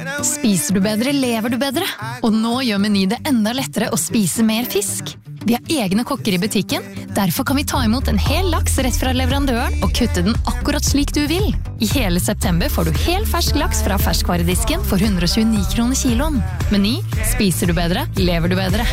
Spiser du bedre, lever du bedre. Og nå gjør Meny det enda lettere å spise mer fisk. Vi har egne kokker i butikken, derfor kan vi ta imot en hel laks rett fra leverandøren og kutte den akkurat slik du vil. I hele september får du hel fersk laks fra ferskvaredisken for 129 kroner kiloen. Meny, spiser du bedre, lever du bedre.